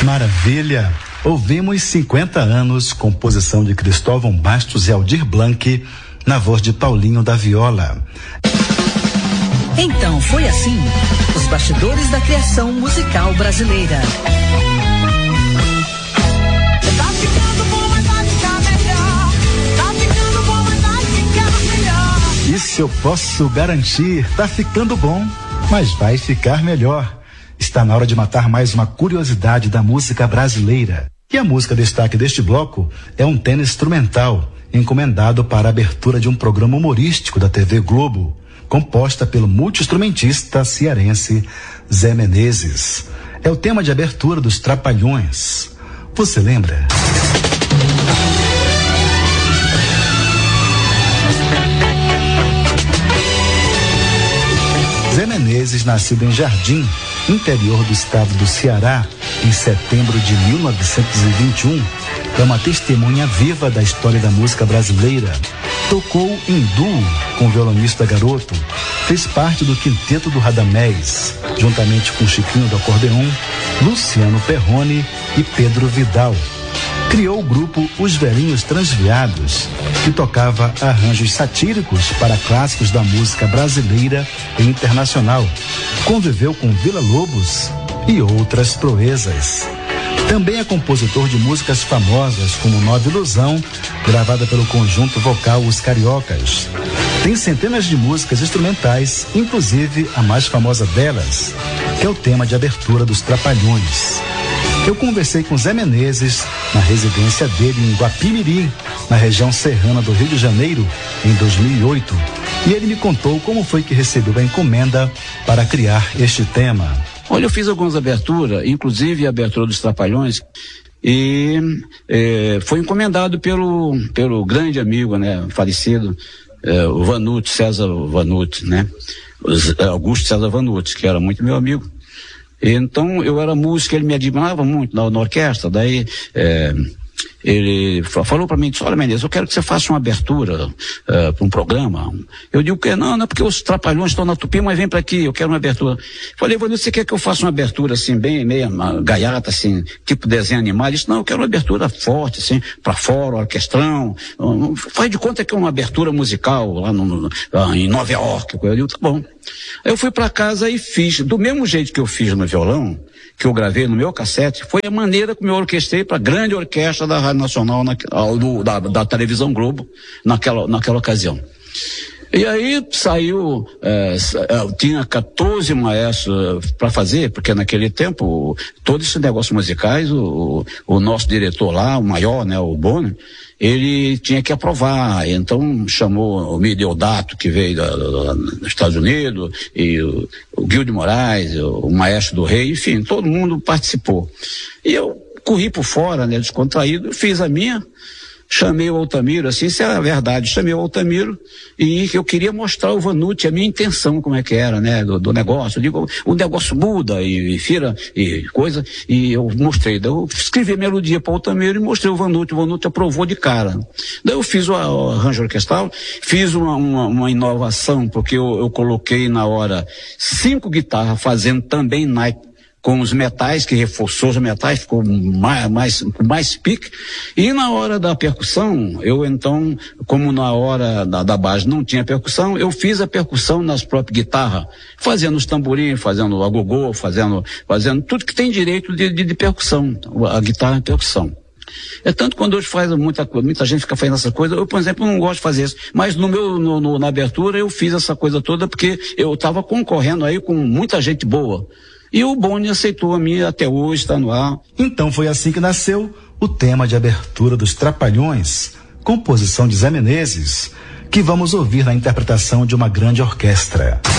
Maravilha! Ouvimos 50 anos, composição de Cristóvão Bastos e Aldir Blanc, na voz de Paulinho da Viola. Então foi assim, os bastidores da criação musical brasileira. Tá ficando bom, mas vai ficar melhor. Tá ficando bom, mas vai ficar melhor. Isso eu posso garantir, tá ficando bom, mas vai ficar melhor. Está na hora de matar mais uma curiosidade da música brasileira. E a música destaque deste bloco é um tema instrumental, encomendado para a abertura de um programa humorístico da TV Globo, composta pelo multi-instrumentista cearense Zé Menezes. É o tema de abertura dos Trapalhões. Você lembra? Zé Menezes, nascido em Jardim, interior do estado do Ceará, em setembro de 1921, é uma testemunha viva da história da música brasileira. Tocou em duo com o violonista Garoto, fez parte do quinteto do Radamés, juntamente com Chiquinho do Acordeon, Luciano Perrone e Pedro Vidal. Criou o grupo Os Velhinhos Transviados, que tocava arranjos satíricos para clássicos da música brasileira e internacional. Conviveu com Vila Lobos e outras proezas. Também é compositor de músicas famosas como Nova Ilusão, gravada pelo conjunto vocal Os Cariocas. Tem centenas de músicas instrumentais, inclusive a mais famosa delas, que é o tema de abertura dos Trapalhões. Eu conversei com Zé Menezes na residência dele em Guapimirim, na região serrana do Rio de Janeiro, em 2008. E ele me contou como foi que recebeu a encomenda para criar este tema. Olha, eu fiz algumas aberturas, inclusive a abertura dos Trapalhões, e foi encomendado pelo grande amigo, né, falecido, o Vanucci, César Vanucci, né, Augusto César Vanucci, que era muito meu amigo. Então eu era músico, ele me admirava muito na orquestra, daí ele falou para mim, disse, olha Menezes, eu quero que você faça uma abertura para um programa. Eu digo que não é porque os Trapalhões estão na Tupi, mas vem para aqui, eu quero uma abertura. Falei, você quer que eu faça uma abertura assim, bem meia gaiata, assim, tipo desenho animado? Ele disse, não, eu quero uma abertura forte, assim, para fora, orquestrão, faz de conta que é uma abertura musical lá em Nova York. Eu digo, tá bom. Aí eu fui para casa e fiz, do mesmo jeito que eu fiz no violão, que eu gravei no meu cassete, foi a maneira como eu orquestrei para a grande orquestra da Rádio Nacional, da Televisão Globo, naquela ocasião. E aí saiu, tinha 14 maestros para fazer, porque naquele tempo, todos esses negócios musicais, o nosso diretor lá, o maior, né, o Bonner, ele tinha que aprovar, então chamou o Mideudato, que veio dos Estados Unidos, e o Guilherme de Moraes, o maestro do Rei, enfim, todo mundo participou. E eu corri por fora, né, descontraído, fiz a minha, chamei o Altamiro, assim, isso é a verdade, chamei o Altamiro e eu queria mostrar ao Vanucci a minha intenção, como é que era, né, do negócio. Eu digo, o negócio muda e fira e coisa, e eu mostrei, daí eu escrevi a melodia para o Altamiro e mostrei o Vanucci aprovou de cara. Daí eu fiz o arranjo orquestral, fiz uma inovação, porque eu coloquei na hora 5 guitarras fazendo também naipe, com os metais, que reforçou os metais, ficou mais pique. E na hora da percussão, eu então, como na hora da base não tinha percussão, eu fiz a percussão nas próprias guitarras, fazendo os tamborins, fazendo o agogô, fazendo tudo que tem direito de percussão, a guitarra é percussão. É tanto quando hoje faz muita gente fica fazendo essa coisa, eu, por exemplo, não gosto de fazer isso, mas na abertura eu fiz essa coisa toda porque eu estava concorrendo aí com muita gente boa. E o Boni aceitou a minha, até hoje está no ar. Então foi assim que nasceu o tema de abertura dos Trapalhões, composição de Zé Menezes, que vamos ouvir na interpretação de uma grande orquestra.